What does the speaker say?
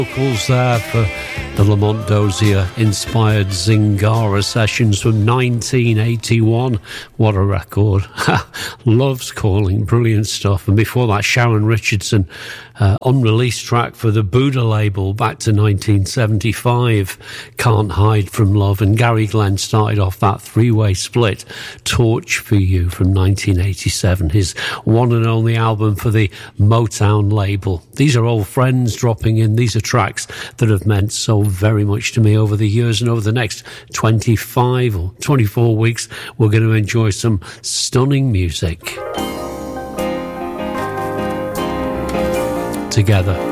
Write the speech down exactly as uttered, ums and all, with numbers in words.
Vocals there for the Lamont Dozier inspired Zingara sessions from nineteen eighty-one. What a record. Love's Calling, brilliant stuff. And before that, Sharon Richardson, uh, unreleased track for the Buddha label back to nineteen seventy-five, Can't Hide From Love. And Gary Glenn started off that three-way split, Torch For You, from nineteen eighty-seven, his one and only album for the Motown label. These are old friends dropping in. These are tracks that have meant so very much to me over the years, and over the next twenty-five or twenty-four weeks we're going to enjoy some stunning music together.